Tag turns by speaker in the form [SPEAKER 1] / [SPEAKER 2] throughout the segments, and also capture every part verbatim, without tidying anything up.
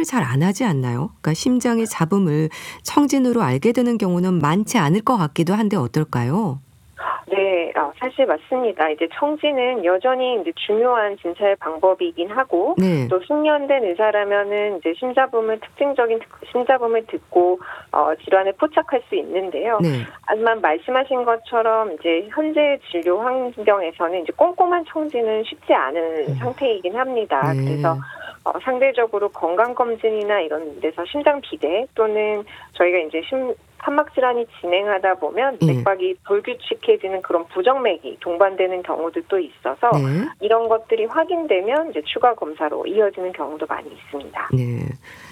[SPEAKER 1] 청진을 잘 안 하지 않나요? 그러니까 심장의 잡음을 청진으로 알게 되는 경우는 많지 않을 것 같기도 한데 어떨까요?
[SPEAKER 2] 네, 어, 사실 맞습니다. 이제 청진은 여전히 이제 중요한 진찰 방법이긴 하고,
[SPEAKER 1] 네.
[SPEAKER 2] 또 숙련된 의사라면은 이제 심잡음을 특징적인 심잡음을 듣고 어, 질환을 포착할 수 있는데요.
[SPEAKER 1] 네.
[SPEAKER 2] 하지만 말씀하신 것처럼 이제 현재 진료 환경에서는 이제 꼼꼼한 청진은 쉽지 않은
[SPEAKER 1] 음.
[SPEAKER 2] 상태이긴 합니다.
[SPEAKER 1] 네.
[SPEAKER 2] 그래서 어, 상대적으로 건강검진이나 이런 데서 심장 비대 또는 저희가 이제 심 판막 질환이 진행하다 보면
[SPEAKER 1] 예.
[SPEAKER 2] 맥박이 불규칙해지는 그런 부정맥이 동반되는 경우들도 있어서
[SPEAKER 1] 네.
[SPEAKER 2] 이런 것들이 확인되면 이제 추가 검사로 이어지는 경우도 많이 있습니다.
[SPEAKER 1] 네.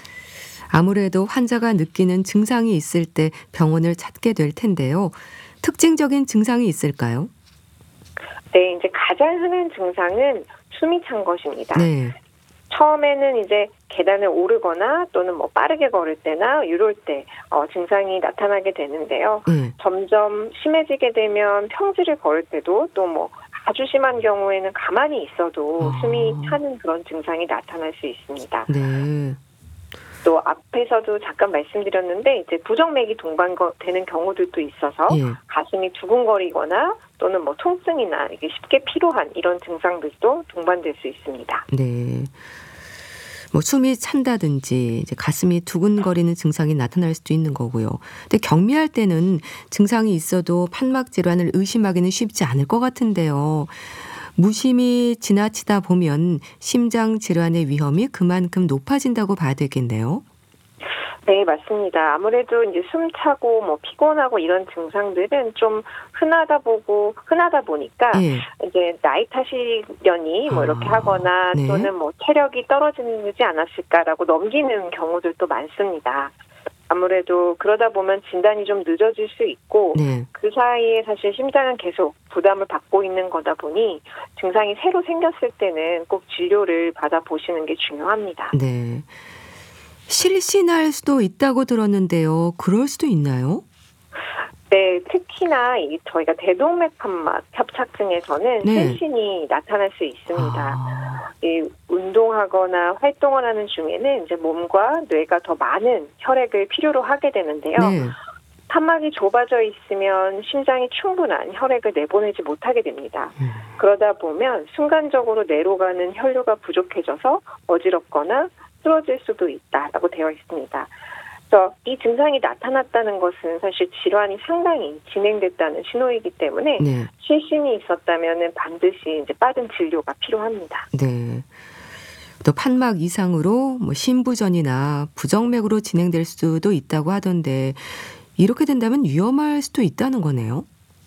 [SPEAKER 1] 아무래도 환자가 느끼는 증상이 있을 때 병원을 찾게 될 텐데요. 특징적인 증상이 있을까요?
[SPEAKER 2] 네, 이제 가장 흔한 증상은 숨이 찬 것입니다.
[SPEAKER 1] 네.
[SPEAKER 2] 처음에는 이제 계단을 오르거나 또는 뭐 빠르게 걸을 때나 이럴 때 어, 증상이 나타나게 되는데요.
[SPEAKER 1] 네. 점점
[SPEAKER 2] 점점 심해지게 되면 평지를 걸을 때도 또 뭐 아주 심한 경우에는 가만히 있어도
[SPEAKER 1] 아.
[SPEAKER 2] 숨이 차는 그런 증상이 나타날 수 있습니다.
[SPEAKER 1] 네.
[SPEAKER 2] 또 앞에서도 잠깐 말씀드렸는데 이제 부정맥이 동반되는 경우들도 있어서
[SPEAKER 1] 예.
[SPEAKER 2] 가슴이 두근거리거나 또는 뭐 통증이나 이게 쉽게 피로한 이런 증상들도 동반될 수 있습니다.
[SPEAKER 1] 네. 뭐 숨이 찬다든지 이제 가슴이 두근거리는 증상이 나타날 수도 있는 거고요. 근데 경미할 때는 증상이 있어도 판막 질환을 의심하기는 쉽지 않을 것 같은데요. 무심히 지나치다 보면 심장 질환의 위험이 그만큼 높아진다고 봐야 되겠네요.
[SPEAKER 2] 네, 맞습니다. 아무래도 이제 숨차고 뭐 피곤하고 이런 증상들은 좀 흔하다 보고 흔하다 보니까
[SPEAKER 1] 예.
[SPEAKER 2] 이제 나이 탓이려니 뭐 이렇게
[SPEAKER 1] 아,
[SPEAKER 2] 하거나
[SPEAKER 1] 네.
[SPEAKER 2] 또는 뭐 체력이 떨어지지 않았을까라고 넘기는 경우들도 많습니다. 아무래도 그러다 보면 진단이 좀 늦어질 수 있고
[SPEAKER 1] 네.
[SPEAKER 2] 그 사이에 사실 심장은 계속 부담을 받고 있는 거다 보니 증상이 새로 생겼을 때는 꼭 진료를 받아보시는 게 중요합니다.
[SPEAKER 1] 네. 실신할 수도 있다고 들었는데요. 그럴 수도 있나요?
[SPEAKER 2] 네, 특히나 이 저희가 대동맥 판막 협착증에서는
[SPEAKER 1] 네.
[SPEAKER 2] 실신이 나타날 수 있습니다.
[SPEAKER 1] 아,
[SPEAKER 2] 이 운동하거나 활동을 하는 중에는 이제 몸과 뇌가 더 많은 혈액을 필요로 하게 되는데요.
[SPEAKER 1] 네.
[SPEAKER 2] 판막이 좁아져 있으면 심장이 충분한 혈액을 내보내지 못하게 됩니다.
[SPEAKER 1] 음.
[SPEAKER 2] 그러다 보면 순간적으로 뇌로 가는 혈류가 부족해져서 어지럽거나 쓰러질 수도 있다라고 되어 있습니다. 그래서 이 증상이 나타났다는 것은 사실 질환이 상당히 진행됐다는 신호이기 때문에
[SPEAKER 1] 네.
[SPEAKER 2] 실신이 있었다면 반드시 이제 빠른 진료가 필요합니다.
[SPEAKER 1] 네. 또 판막 이상으로 뭐 심부전이나 부정맥으로 진행될 수도 있다고 하던데 이렇게 된다면 위험할 수도 있다는 거네요.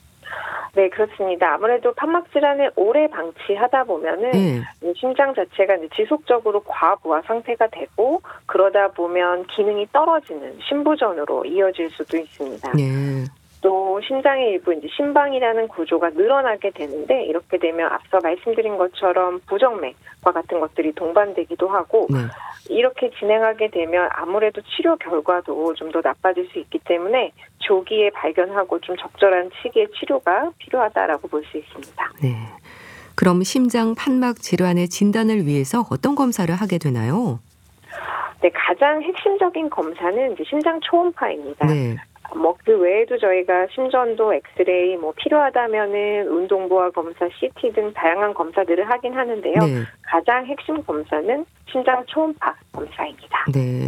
[SPEAKER 2] 네, 그렇습니다. 아무래도 판막 질환을 오래 방치하다 보면은
[SPEAKER 1] 네.
[SPEAKER 2] 이 심장 자체가 이제 지속적으로 과부하 상태가 되고 그러다 보면 기능이 떨어지는 심부전으로 이어질 수도 있습니다.
[SPEAKER 1] 네.
[SPEAKER 2] 또 심장의 일부 이제 심방이라는 구조가 늘어나게 되는데 이렇게 되면 앞서 말씀드린 것처럼 부정맥과 같은 것들이 동반되기도 하고
[SPEAKER 1] 네.
[SPEAKER 2] 이렇게 진행하게 되면 아무래도 치료 결과도 좀 더 나빠질 수 있기 때문에 조기에 발견하고 좀 적절한 시기에 치료가 필요하다라고 볼 수 있습니다.
[SPEAKER 1] 네. 그럼 심장 판막 질환의 진단을 위해서 어떤 검사를 하게 되나요?
[SPEAKER 2] 네, 가장 핵심적인 검사는 이제 심장 초음파입니다.
[SPEAKER 1] 네.
[SPEAKER 2] 뭐 그 외에도 저희가 심전도 엑스레이 뭐 필요하다면은 운동부하 검사, 씨티 등 다양한 검사들을 하긴 하는데요.
[SPEAKER 1] 네.
[SPEAKER 2] 가장 핵심 검사는 심장 초음파 검사입니다.
[SPEAKER 1] 네.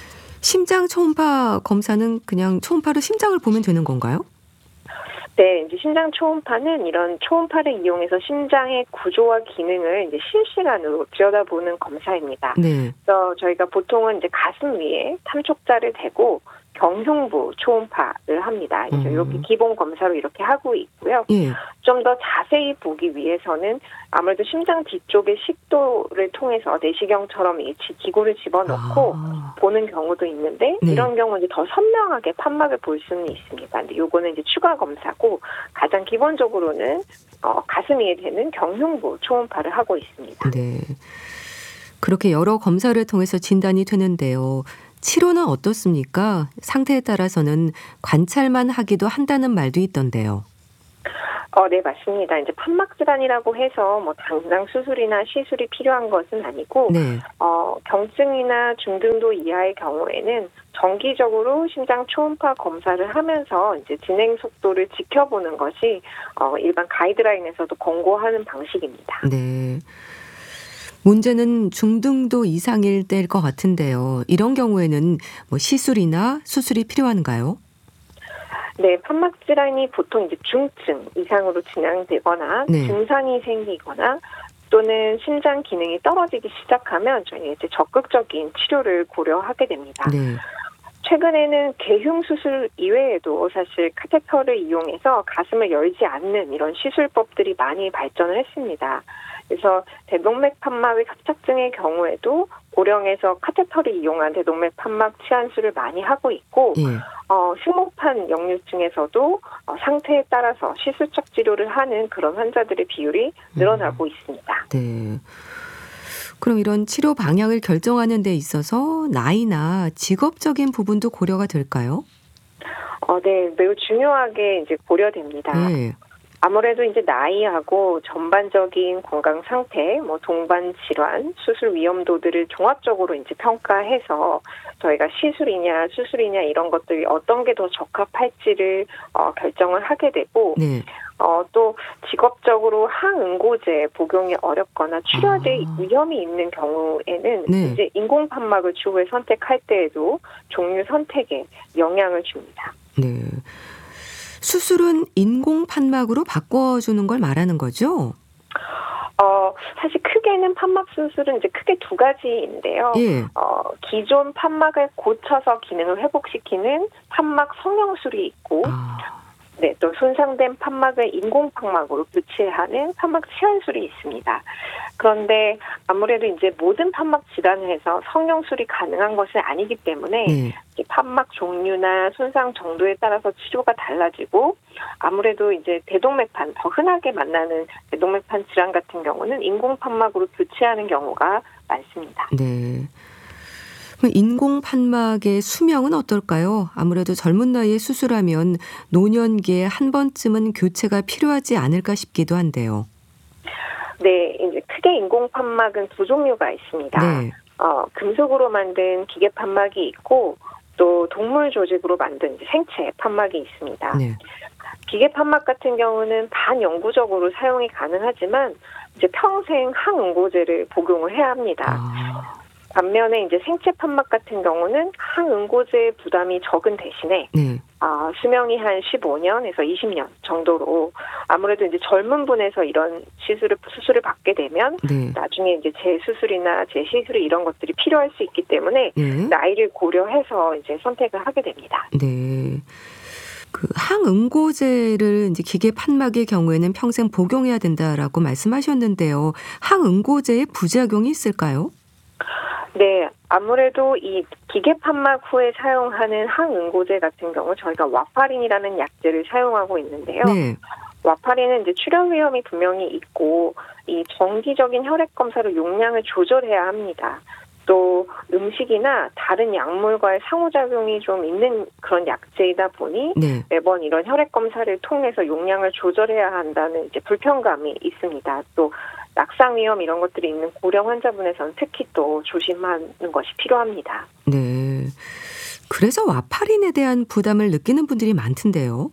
[SPEAKER 1] 심장 초음파 검사는 그냥 초음파로 심장을 보면 되는 건가요?
[SPEAKER 2] 네, 이제 심장 초음파는 이런 초음파를 이용해서 심장의 구조와 기능을 이제 실시간으로 들여다보는 검사입니다.
[SPEAKER 1] 네.
[SPEAKER 2] 그래서 저희가 보통은 이제 가슴 위에 탐촉자를 대고 경흉부 초음파를 합니다. 이제
[SPEAKER 1] 음.
[SPEAKER 2] 이렇게 기본 검사로 이렇게 하고 있고요.
[SPEAKER 1] 예.
[SPEAKER 2] 좀 더 자세히 보기 위해서는 아무래도 심장 뒤쪽의 식도를 통해서 내시경처럼 이 지- 기구를 집어넣고
[SPEAKER 1] 아.
[SPEAKER 2] 보는 경우도 있는데
[SPEAKER 1] 네.
[SPEAKER 2] 이런 경우 이제 더 선명하게 판막을 볼 수는 있습니다. 근데 요거는 이제 추가 검사고 가장 기본적으로는 어, 가슴 위에 되는 경흉부 초음파를 하고 있습니다.
[SPEAKER 1] 네. 그렇게 여러 검사를 통해서 진단이 되는데요. 치료는 어떻습니까? 상태에 따라서는 관찰만 하기도 한다는 말도 있던데요.
[SPEAKER 2] 어, 네, 맞습니다. 이제 판막 질환이라고 해서 뭐 당장 수술이나 시술이 필요한 것은 아니고,
[SPEAKER 1] 네.
[SPEAKER 2] 어, 경증이나 중등도 이하의 경우에는 정기적으로 심장 초음파 검사를 하면서 이제 진행 속도를 지켜보는 것이 어, 일반 가이드라인에서도 권고하는 방식입니다.
[SPEAKER 1] 네. 문제는 중등도 이상일 때일 것 같은데요. 이런 경우에는 뭐 시술이나 수술이 필요한가요?
[SPEAKER 2] 네, 판막 질환이 보통 이제 중증 이상으로 진행되거나
[SPEAKER 1] 네.
[SPEAKER 2] 증상이 생기거나 또는 심장 기능이 떨어지기 시작하면 저희는 이제 적극적인 치료를 고려하게 됩니다.
[SPEAKER 1] 네.
[SPEAKER 2] 최근에는 개흉 수술 이외에도 사실 카테터를 이용해서 가슴을 열지 않는 이런 시술법들이 많이 발전을 했습니다. 그래서 대동맥 판막의 협착증의 경우에도 고령에서 카테터를 이용한 대동맥 판막 치환술을 많이 하고 있고,
[SPEAKER 1] 예.
[SPEAKER 2] 어, 식모판 역류증에서도 어, 상태에 따라서 시술적 치료를 하는 그런 환자들의 비율이 늘어나고 음. 있습니다.
[SPEAKER 1] 네. 그럼 이런 치료 방향을 결정하는 데 있어서 나이나 직업적인 부분도 고려가 될까요?
[SPEAKER 2] 어, 네, 매우 중요하게 이제 고려됩니다.
[SPEAKER 1] 네.
[SPEAKER 2] 아무래도 이제 나이하고 전반적인 건강 상태, 뭐 동반 질환, 수술 위험도들을 종합적으로 이제 평가해서 저희가 시술이냐 수술이냐 이런 것들이 어떤 게 더 적합할지를 어, 결정을 하게 되고,
[SPEAKER 1] 네.
[SPEAKER 2] 어, 또 직업적으로 항응고제 복용이 어렵거나 치료될
[SPEAKER 1] 아.
[SPEAKER 2] 위험이 있는 경우에는
[SPEAKER 1] 네.
[SPEAKER 2] 이제 인공 판막을 추후에 선택할 때에도 종류 선택에 영향을 줍니다.
[SPEAKER 1] 네. 수술은 인공 판막으로 바꿔주는 걸 말하는 거죠?
[SPEAKER 2] 어, 사실 크게는 판막 수술은 이제 크게 두 가지인데요.
[SPEAKER 1] 예.
[SPEAKER 2] 어, 기존 판막을 고쳐서 기능을 회복시키는 판막 성형술이 있고,
[SPEAKER 1] 아.
[SPEAKER 2] 네, 또 손상된 판막을 인공 판막으로 교체하는 판막 치환술이 있습니다. 그런데 아무래도 이제 모든 판막 질환에서 성형술이 가능한 것은 아니기 때문에
[SPEAKER 1] 네.
[SPEAKER 2] 판막 종류나 손상 정도에 따라서 치료가 달라지고, 아무래도 이제 대동맥판, 더 흔하게 만나는 대동맥판 질환 같은 경우는 인공 판막으로 교체하는 경우가 많습니다.
[SPEAKER 1] 네. 그럼 인공 판막의 수명은 어떨까요? 아무래도 젊은 나이에 수술하면 노년기에 한 번쯤은 교체가 필요하지 않을까 싶기도 한데요.
[SPEAKER 2] 네, 이제 크게 인공 판막은 두 종류가 있습니다.
[SPEAKER 1] 네.
[SPEAKER 2] 어, 금속으로 만든 기계 판막이 있고, 또 동물 조직으로 만든 이제 생체 판막이 있습니다.
[SPEAKER 1] 네.
[SPEAKER 2] 기계 판막 같은 경우는 반영구적으로 사용이 가능하지만 이제 평생 항응고제를 복용을 해야 합니다.
[SPEAKER 1] 아.
[SPEAKER 2] 반면에 이제 생체 판막 같은 경우는 항응고제 부담이 적은 대신에
[SPEAKER 1] 네.
[SPEAKER 2] 아, 수명이 한 십오 년에서 이십 년 정도로, 아무래도 이제 젊은 분에서 이런 시술을 수술을 받게 되면
[SPEAKER 1] 네.
[SPEAKER 2] 나중에 이제 재수술이나 재시술이 이런 것들이 필요할 수 있기 때문에
[SPEAKER 1] 네.
[SPEAKER 2] 나이를 고려해서 이제 선택을 하게 됩니다.
[SPEAKER 1] 네. 그 항응고제를 이제 기계 판막의 경우에는 평생 복용해야 된다라고 말씀하셨는데요. 항응고제의 부작용이 있을까요?
[SPEAKER 2] 네, 아무래도 이 기계 판막 후에 사용하는 항응고제 같은 경우 저희가 와파린이라는 약제를 사용하고 있는데요.
[SPEAKER 1] 네.
[SPEAKER 2] 와파린은 이제 출혈 위험이 분명히 있고, 이 정기적인 혈액 검사로 용량을 조절해야 합니다. 또 음식이나 다른 약물과의 상호작용이 좀 있는 그런 약제이다 보니
[SPEAKER 1] 네.
[SPEAKER 2] 매번 이런 혈액 검사를 통해서 용량을 조절해야 한다는 이제 불편감이 있습니다. 또 낙상 위험 이런 것들이 있는 고령 환자분에서는 특히 또 조심하는 것이 필요합니다.
[SPEAKER 1] 네. 그래서 와파린에 대한 부담을 느끼는 분들이 많던데요.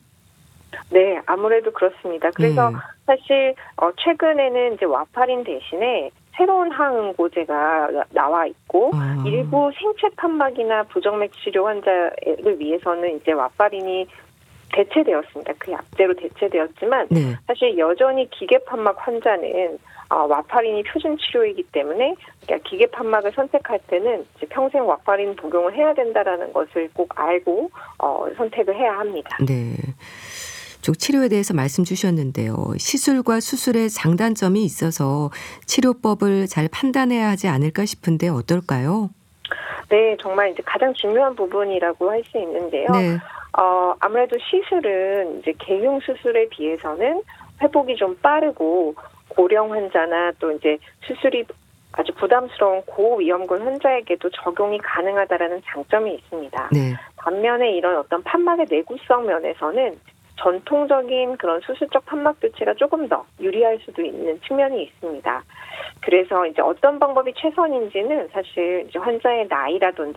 [SPEAKER 2] 네, 아무래도 그렇습니다. 그래서
[SPEAKER 1] 네.
[SPEAKER 2] 사실 어, 최근에는 이제 와파린 대신에 새로운 항응고제가 나와 있고,
[SPEAKER 1] 아.
[SPEAKER 2] 일부 생체 판막이나 부정맥 치료 환자를 위해서는 이제 와파린이 대체되었습니다. 그 약제로 대체되었지만
[SPEAKER 1] 네.
[SPEAKER 2] 사실 여전히 기계 판막 환자는 어, 와파린이 표준 치료이기 때문에 그러니까 기계 판막을 선택할 때는 이제 평생 와파린 복용을 해야 된다라는 것을 꼭 알고 어, 선택을 해야 합니다.
[SPEAKER 1] 네. 쪽 치료에 대해서 말씀 주셨는데요. 시술과 수술의 장단점이 있어서 치료법을 잘 판단해야 하지 않을까 싶은데 어떨까요?
[SPEAKER 2] 네, 정말 이제 가장 중요한 부분이라고 할 수 있는데요.
[SPEAKER 1] 네.
[SPEAKER 2] 어, 아무래도 시술은 이제 개흉 수술에 비해서는 회복이 좀 빠르고, 고령 환자나 또 이제 수술이 아주 부담스러운 고위험군 환자에게도 적용이 가능하다라는 장점이 있습니다.
[SPEAKER 1] 네.
[SPEAKER 2] 반면에 이런 어떤 판막의 내구성 면에서는 전통적인 그런 수술적 판막 교체가 조금 더 유리할 수도 있는 측면이 있습니다. 그래서 이제 어떤 방법이 최선인지는 사실 이제 환자의 나이라든지